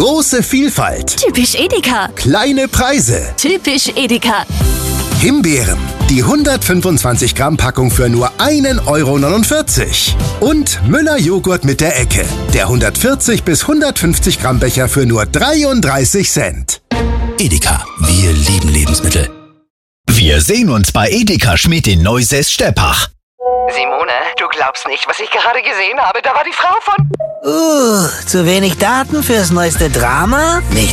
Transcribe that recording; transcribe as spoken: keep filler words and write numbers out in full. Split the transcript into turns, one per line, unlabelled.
Große Vielfalt.
Typisch Edeka.
Kleine Preise.
Typisch Edeka.
Himbeeren. Die hundertfünfundzwanzig Gramm Packung für nur ein Euro neunundvierzig. Und Müller Joghurt mit der Ecke. Der hundertvierzig bis hundertfünfzig Gramm Becher für nur dreiunddreißig Cent.
Edeka, wir lieben Lebensmittel.
Wir sehen uns bei Edeka Schmidt in Neusäß-Steppach.
Simone, du glaubst nicht, was ich gerade gesehen habe. Da war die Frau von...
Uh, zu wenig Daten fürs neueste Drama? Nicht